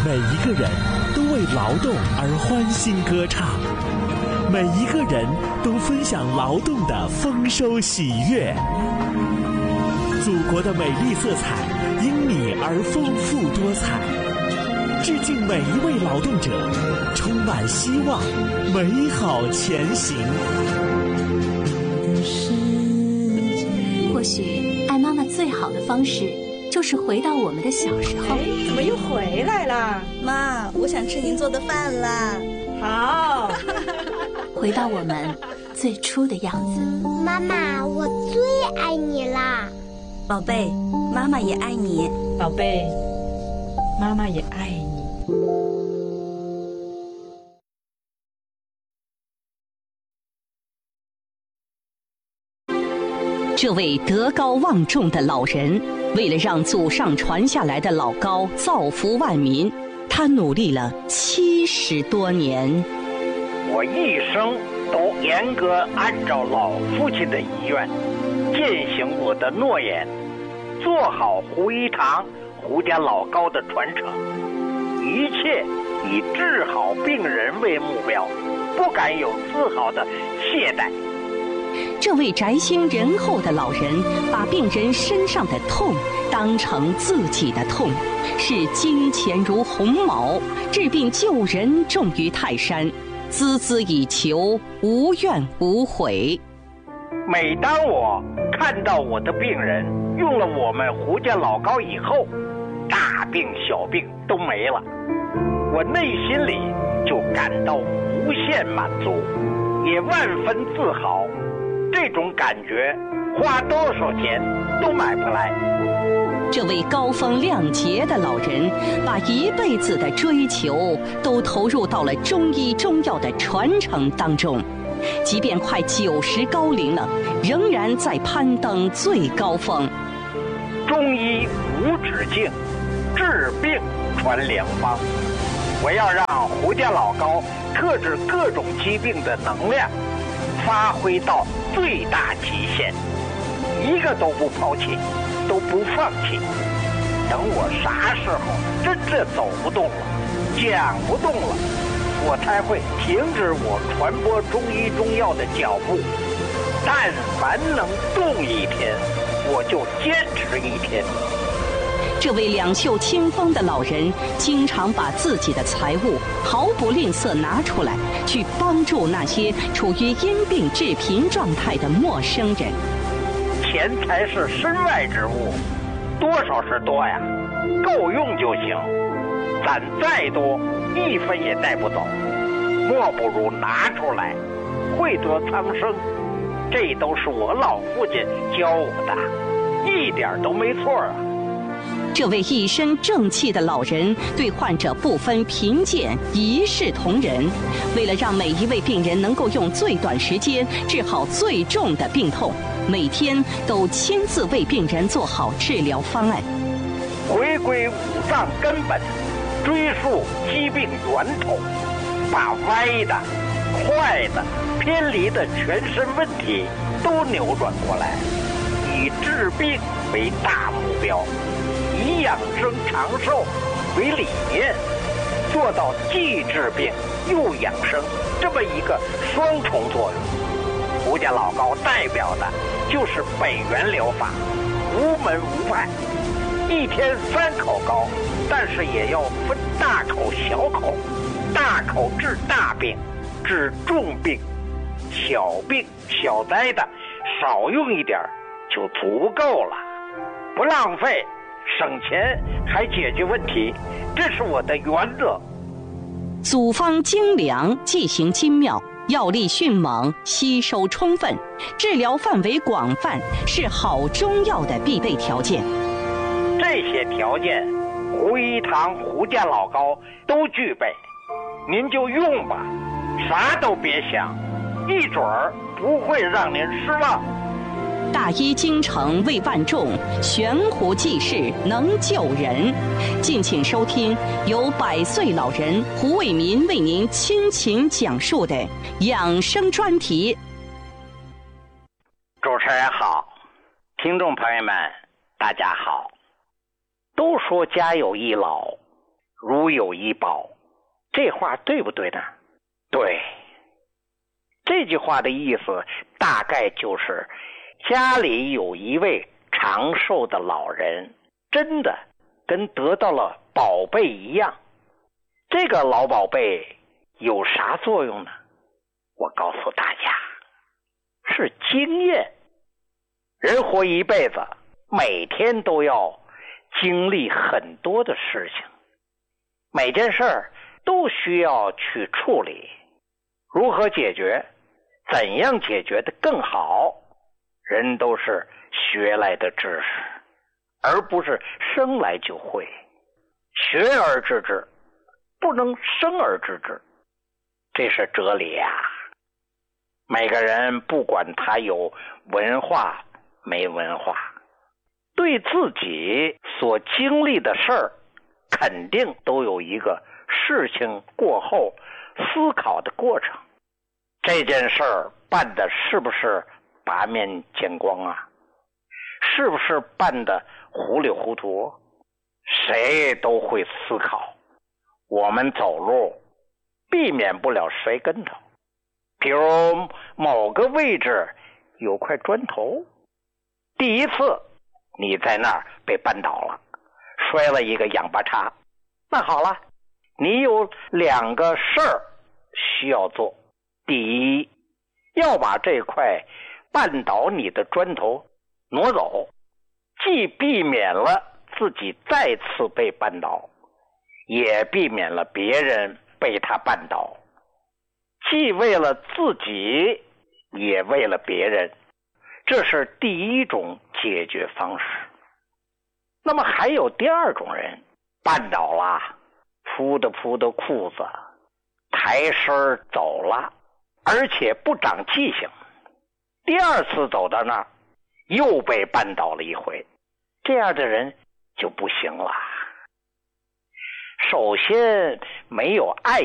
每一个人都为劳动而欢欣歌唱，每一个人都分享劳动的丰收喜悦。祖国的美丽色彩因你而丰富多彩，致敬每一位劳动者，充满希望，美好前行。 或许爱妈妈最好的方式就是回到我们的小时候。 怎么又回来了？ 妈，我想吃您做的饭啦。 好。 回到我们最初的样子。 妈妈，我最爱你啦。 宝贝，妈妈也爱你。 宝贝，妈妈也爱你。 这位德高望重的老人，为了让祖上传下来的老高造福万民，他努力了70多年。 我一生都严格按照老父亲的遗愿，践行我的诺言，做好胡一堂、胡家老高的传承，一切以治好病人为目标，不敢有丝毫的懈怠。 这位宅心仁厚的老人，把病人身上的痛当成自己的痛，视金钱如鸿毛，治病救人重于泰山，孜孜以求，无怨无悔。 每当我看到我的病人用了我们胡家老高以后，大病小病都没了，我内心里就感到无限满足，也万分自豪。这种感觉花多少钱都买不来。 这位高风亮节的老人，把一辈子的追求都投入到了中医中药的传承当中，即便快90高龄了，仍然在攀登最高峰。 中医无止境，治病传良方。我要让胡家老高克制各种疾病的能量发挥到最大极限，一个都不抛弃，都不放弃。等我啥时候真正走不动了，讲不动了，我才会停止我传播中医中药的脚步。但凡能动一天，我就坚持一天。 这位两袖清风的老人，经常把自己的财物毫不吝啬拿出来，去帮助那些处于因病致贫状态的陌生人。 钱财是身外之物，多少是多呀，够用就行。攒再多，一分也带不走，莫不如拿出来，惠泽苍生。这都是我老父亲教我的，一点都没错啊。 这位一身正气的老人对患者不分贫贱，一视同仁。为了让每一位病人能够用最短时间治好最重的病痛，每天都亲自为病人做好治疗方案。 回归五脏根本，追溯疾病源头，把歪的、坏的、偏离的全身问题都扭转过来，以治病为大目标，以养生长寿为理念，做到既治病又养生这么一个双重作用。胡家老高代表的就是北元疗法，无门无派，一天3口高，但是也要分大口小口，大口治大病，治重病，小病小灾的少用一点就足够了，不浪费，省钱还解决问题，这是我的原则。 组方精良，剂型精妙，药力迅猛，吸收充分，治疗范围广泛，是好中药的必备条件。 这些条件，胡一堂、胡家老高都具备，您就用吧，啥都别想，一准儿不会让您失望。 大医精诚为万众，悬壶济世能救人。敬请收听由100岁老人胡卫民为您倾情讲述的养生专题。 主持人好，听众朋友们大家好。都说家有一老， 如有一宝。这话对不对呢？对。这句话的意思大概就是家里有一位长寿的老人，真的跟得到了宝贝一样。这个老宝贝有啥作用呢？我告诉大家，是经验。人活一辈子，每天都要经历很多的事情，每件事儿都需要去处理。如何解决，怎样解决的更好，人都是学来的知识，而不是生来就会。学而知之，不能生而知之，这是哲理啊。每个人不管他有文化没文化，对自己所经历的事儿肯定都有一个事情过后思考的过程。这件事儿办的是不是八面见光啊？是不是办的糊里糊涂？谁都会思考。我们走路避免不了摔跟头，比如某个位置有块砖头，第一次你在那儿被绊倒了，摔了一个仰八叉。那好了，你有2个事儿需要做。第一，要把这块绊倒你的砖头挪走，既避免了自己再次被绊倒，也避免了别人被他绊倒，既为了自己也为了别人。这是第一种解决方式。那么还有第2种人，绊倒了，扑的裤子，抬身走了，而且不长记性，第2次走到那儿又被绊倒了一回，这样的人就不行了。首先没有爱